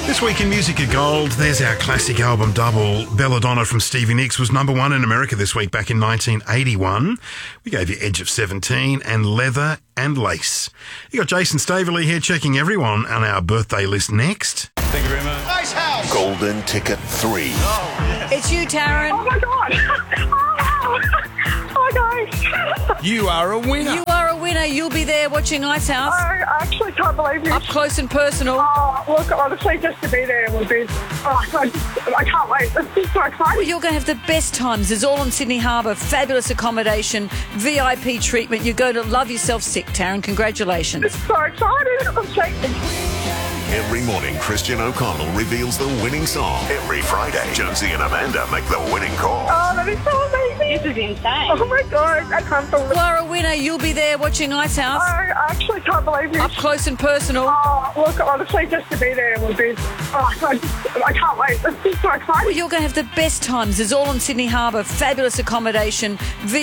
This week in Music of Gold, there's our classic album double. Belladonna from Stevie Nicks was number one in America this week back in 1981. We gave you Edge of 17 and Leather and Lace. You got Jason Staveley here checking everyone on our birthday list next. Thank you very much. Nice house. Golden Ticket 3. It's you, Taryn. Oh my God. Oh guys. You are a winner. You are a winner. You'll be there watching Ice House. I actually can't believe Up this. close and personal. Oh, look, honestly, just to be there would be... I can't wait. It's just so Well, exciting. you're going to have the best times. It's all on Sydney Harbour. Fabulous accommodation, VIP treatment. You're going to love yourself sick, Taryn. Congratulations. It's so exciting. I'm shaking. Every morning, Christian O'Connell reveals the winning song. Every Friday, Jonesy and Amanda make the winning call. Oh, that is so amazing. This is insane. Oh my God, I can't believe You are a winner. You'll be there watching Ice House. I actually can't believe this. Up close and personal. Oh, look, honestly, just to be there would be... I can't wait. It's just so exciting. Well, you're going to have the best times. It's all on Sydney Harbour. Fabulous accommodation,